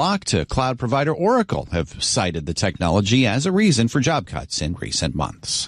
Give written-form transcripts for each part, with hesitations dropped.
to cloud provider Oracle have cited the technology as a reason for job cuts in recent months.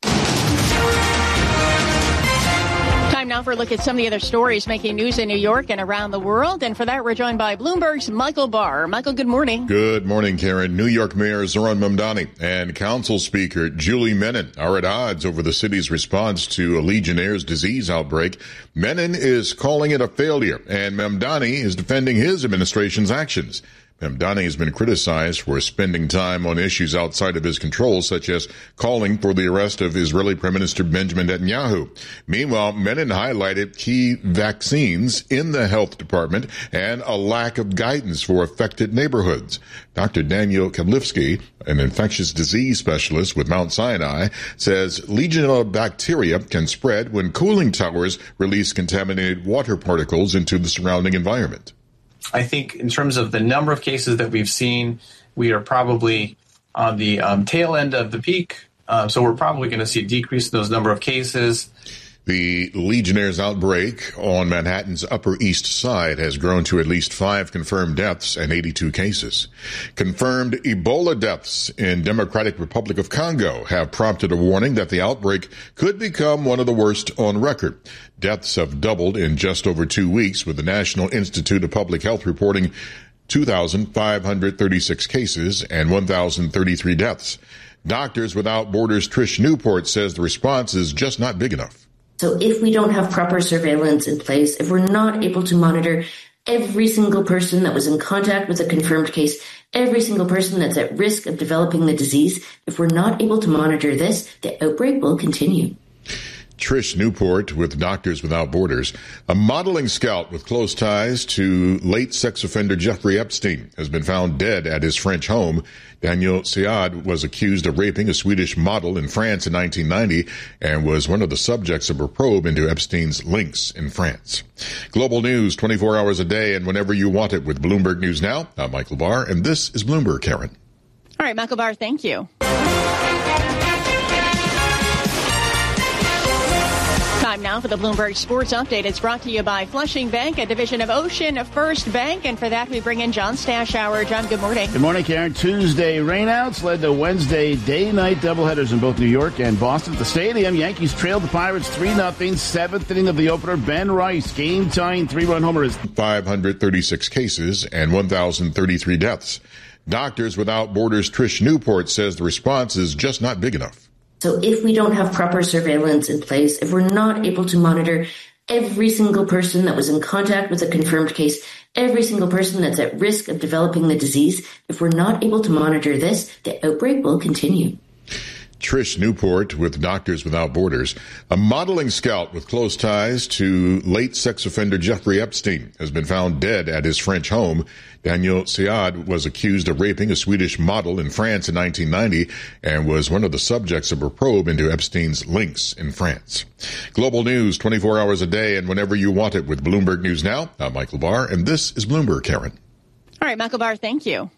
Time now for a look at some of the other stories making news in New York and around the world. And for that, we're joined by Bloomberg's Michael Barr. Michael, good morning. Good morning, Karen. New York Mayor Zohran Mamdani and Council Speaker Julie Menin are at odds over the city's response to a Legionnaire's disease outbreak. Menin is calling it a failure, and Mamdani is defending his administration's actions. Mamdani has been criticized for spending time on issues outside of his control, such as calling for the arrest of Israeli Prime Minister Benjamin Netanyahu. Meanwhile, Menin highlighted key vaccines in the health department and a lack of guidance for affected neighborhoods. Dr. Daniel Kadlifsky, an infectious disease specialist with Mount Sinai, says Legionella bacteria can spread when cooling towers release contaminated water particles into the surrounding environment. I think in terms of the number of cases that we've seen, we are probably on the tail end of the peak. So we're probably going to see a decrease in those number of cases. The Legionnaire's outbreak on Manhattan's Upper East Side has grown to at least 5 confirmed deaths and 82 cases. Confirmed Ebola deaths in Democratic Republic of Congo have prompted a warning that the outbreak could become one of the worst on record. Deaths have doubled in just over 2 weeks, with the National Institute of Public Health reporting 2,536 cases and 1,033 deaths. Doctors Without Borders' Trish Newport says the response is just not big enough. So if we don't have proper surveillance in place, if we're not able to monitor every single person that was in contact with a confirmed case, every single person that's at risk of developing the disease, if we're not able to monitor this, the outbreak will continue. Trish Newport with Doctors Without Borders. A modeling scout with close ties to late sex offender Jeffrey Epstein has been found dead at his French home. Daniel Siad was accused of raping a Swedish model in France in 1990 and was one of the subjects of a probe into Epstein's links in France. Global news 24 hours a day and whenever you want it with Bloomberg News Now. I'm Michael Barr, and this is Bloomberg, Karen. All right, Michael Barr, thank you. Time now for the Bloomberg Sports Update. It's brought to you by Flushing Bank, a division of Ocean First Bank. And for that, we bring in John Stashower. John, good morning. Good morning, Karen. Tuesday rainouts led to Wednesday day-night doubleheaders in both New York and Boston. At the stadium, Yankees trailed the Pirates 3-0. Seventh inning of the opener, Ben Rice, game-tying 3-run homer. 536 cases and 1,033 deaths. Doctors Without Borders' Trish Newport says the response is just not big enough. So if we don't have proper surveillance in place, if we're not able to monitor every single person that was in contact with a confirmed case, every single person that's at risk of developing the disease, if we're not able to monitor this, the outbreak will continue. Trish Newport with Doctors Without Borders. A modeling scout with close ties to late sex offender Jeffrey Epstein has been found dead at his French home. Daniel Siad was accused of raping a Swedish model in France in 1990 and was one of the subjects of a probe into Epstein's links in France. Global news 24 hours a day and whenever you want it with Bloomberg News Now. I'm Michael Barr, and this is Bloomberg, Karen. All right, Michael Barr, thank you.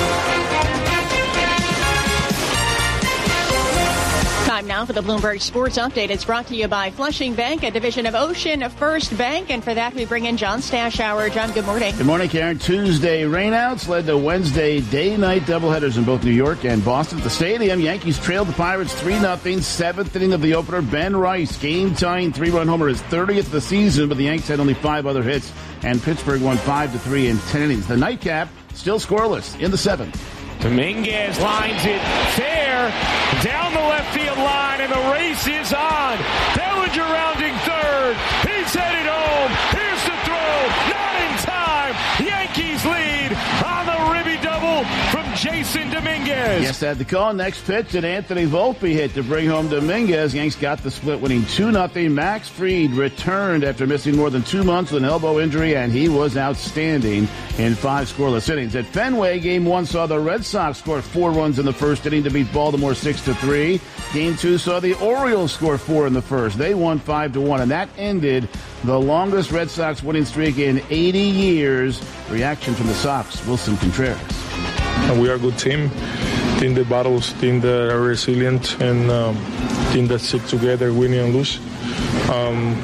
Time now for the Bloomberg Sports Update. It's brought to you by Flushing Bank, a division of Ocean First Bank. And for that, we bring in John Stashower. John, good morning. Good morning, Karen. Tuesday rainouts led to Wednesday day-night doubleheaders in both New York and Boston. At the stadium, Yankees trailed the Pirates 3-0. Seventh inning of the opener, Ben Rice, game-tying 3-run homer, his 30th of the season, but the Yanks had only 5 other hits, and Pittsburgh won 5-3 in 10 innings. The nightcap still scoreless in the 7th. Dominguez lines it fair down the left field line, and the race is on. Bellinger rounding third. He's headed home. Here's the throw. Not in time. Yankees lead on the Ribby double from Jason Dominguez. Yes, at the call. Next pitch, and Anthony Volpe hit to bring home Dominguez. Yanks got the split, winning 2-0. Max Fried returned after missing more than 2 months with an elbow injury, and he was outstanding in 5 scoreless innings. At Fenway, Game 1 saw the Red Sox score 4 runs in the first inning to beat Baltimore 6-3. Game 2 saw the Orioles score 4 in the first. They won 5-1, and that ended the longest Red Sox winning streak in 80 years. Reaction from the Sox, Wilson Contreras. We are a good team that battles, team that are resilient, and team that stick together, winning and lose.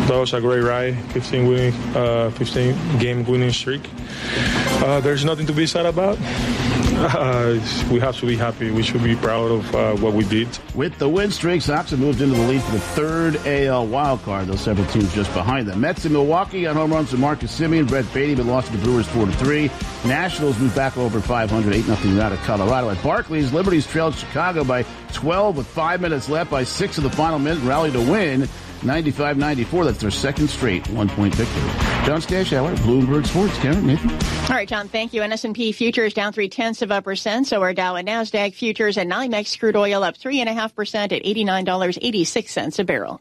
That was a great ride, 15 game winning streak. There's nothing to be sad about. We have to be happy. We should be proud of what we did. With the win streak, Sox have moved into the lead for the third AL wildcard. Those several teams just behind them. Mets in Milwaukee got home runs from Marcus Semien, Brett Baty, but lost to the Brewers 4-3. Nationals moved back over 500, 8-0 out of Colorado. At Barclays, Liberties trailed Chicago by 12 with 5 minutes left by 6 of the final minute, rally to win 95-94. That's their second straight one-point victory. John Stashauer, Bloomberg Sports. Karen, Nathan. All right, John, thank you. And S&P futures down 0.3%. So are Dow and NASDAQ futures, and NYMEX crude oil up 3.5% at $89.86 a barrel.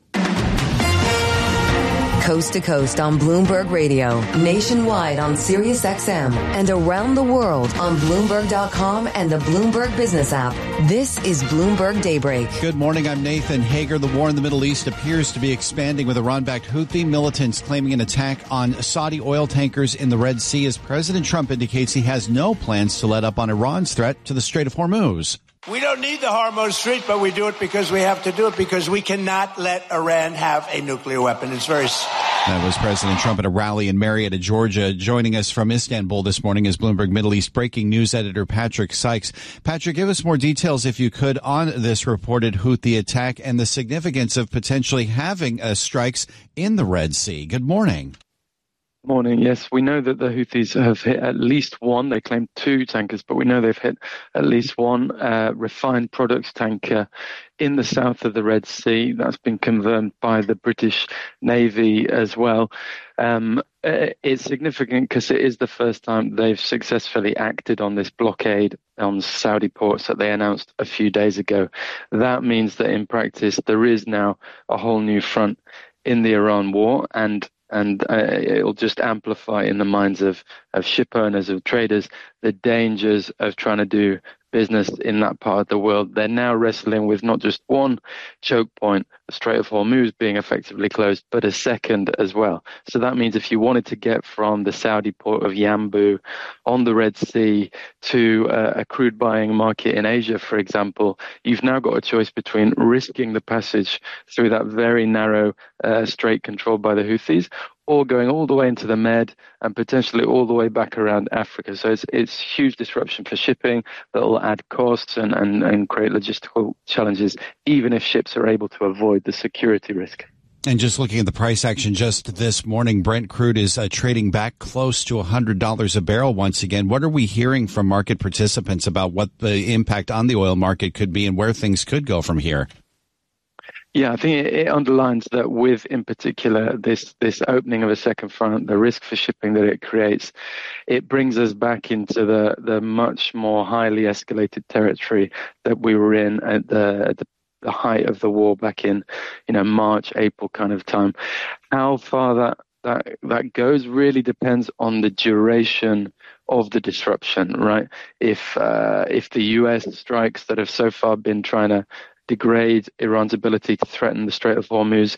Coast to coast on Bloomberg Radio, nationwide on Sirius XM, and around the world on Bloomberg.com and the Bloomberg Business app. This is Bloomberg Daybreak. Good morning. I'm Nathan Hager. The war in the Middle East appears to be expanding, with Iran-backed Houthi militants claiming an attack on Saudi oil tankers in the Red Sea, as President Trump indicates he has no plans to let up on Iran's threat to the Strait of Hormuz. We don't need the Hormuz Strait, but we do it because we have to do it, because we cannot let Iran have a nuclear weapon. It's very... That was President Trump at a rally in Marietta, Georgia. Joining us from Istanbul this morning is Bloomberg Middle East breaking news editor Patrick Sykes. Patrick, give us more details, if you could, on this reported Houthi attack and the significance of potentially having strikes in the Red Sea. Good morning. Morning. Yes, we know that the Houthis have hit at least one. They claim 2 tankers, but we know they've hit at least one refined products tanker in the south of the Red Sea. That's been confirmed by the British Navy as well. It's significant because it is the first time they've successfully acted on this blockade on Saudi ports that they announced a few days ago. That means that in practice there is now a whole new front in the Iran war, and it'll just amplify in the minds of ship owners, of traders, the dangers of trying to do business in that part of the world. They're now wrestling with not just one choke point, the Strait of Hormuz being effectively closed, but a second as well. So that means if you wanted to get from the Saudi port of Yanbu on the Red Sea to a crude buying market in Asia, for example, you've now got a choice between risking the passage through that very narrow strait controlled by the Houthis, or going all the way into the Med and potentially all the way back around Africa. So it's huge disruption for shipping that will add costs and create logistical challenges, even if ships are able to avoid the security risk. And just looking at the price action just this morning, Brent crude is trading back close to $100 a barrel once again. What are we hearing from market participants about what the impact on the oil market could be and where things could go from here? Yeah, I think it underlines that with, in particular, this opening of a second front, the risk for shipping that it creates, it brings us back into the much more highly escalated territory that we were in at the height of the war back in, March, April kind of time. How far that goes really depends on the duration of the disruption, right? If the US strikes that have so far been trying to degrade Iran's ability to threaten the Strait of Hormuz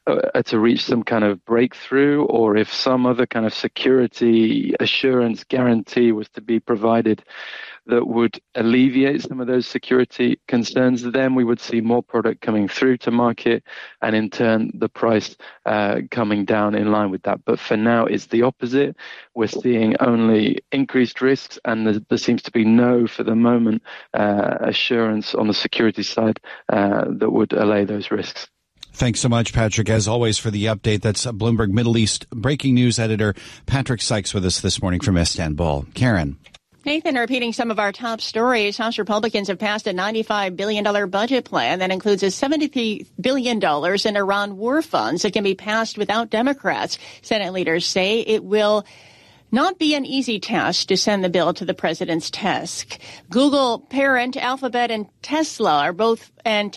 to reach some kind of breakthrough, or if some other kind of security assurance guarantee was to be provided that would alleviate some of those security concerns, then we would see more product coming through to market, and in turn the price coming down in line with that. But for now, it's the opposite. We're seeing only increased risks, and there seems to be no, for the moment, assurance on the security side that would allay those risks. Thanks so much, Patrick, as always, for the update. That's Bloomberg Middle East breaking news editor Patrick Sykes with us this morning from Istanbul. Karen. Nathan, repeating some of our top stories, House Republicans have passed a $95 billion budget plan that includes a $73 billion in Iran war funds that can be passed without Democrats. Senate leaders say it will not be an easy task to send the bill to the president's desk. Google parent Alphabet and Tesla are both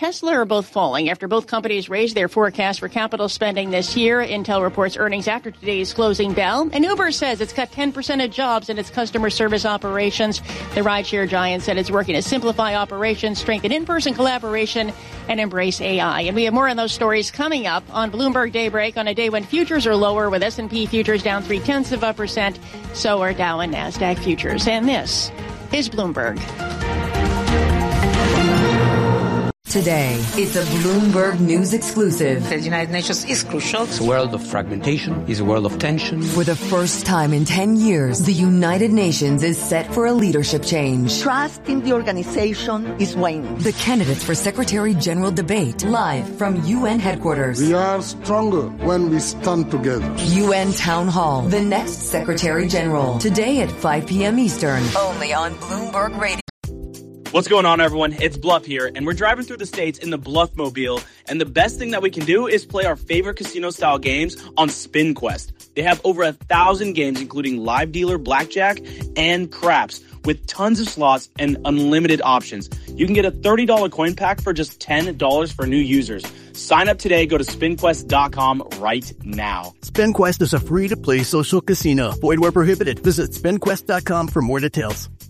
falling after both companies raised their forecast for capital spending this year. Intel reports earnings after today's closing bell. And Uber says it's cut 10% of jobs in its customer service operations. The rideshare giant said it's working to simplify operations, strengthen in-person collaboration, and embrace AI. And we have more on those stories coming up on Bloomberg Daybreak on a day when futures are lower, with S&P futures down 0.3%. So are Dow and NASDAQ futures. And this is Bloomberg. today. It's a Bloomberg News exclusive. The United Nations is crucial. It's a world of fragmentation. It's a world of tension. For the first time in 10 years, the United Nations is set for a leadership change. Trust in the organization is waning. The candidates for Secretary General debate live from UN headquarters. We are stronger when we stand together. UN Town Hall, the next Secretary General. Today at 5 p.m. Eastern. Only on Bloomberg Radio. What's going on, everyone? It's Bluff here, and we're driving through the states in the Bluffmobile, and the best thing that we can do is play our favorite casino-style games on SpinQuest. They have over 1,000 games, including live dealer, blackjack, and craps, with tons of slots and unlimited options. You can get a $30 coin pack for just $10 for new users. Sign up today. Go to SpinQuest.com right now. SpinQuest is a free-to-play social casino. Void where prohibited. Visit SpinQuest.com for more details.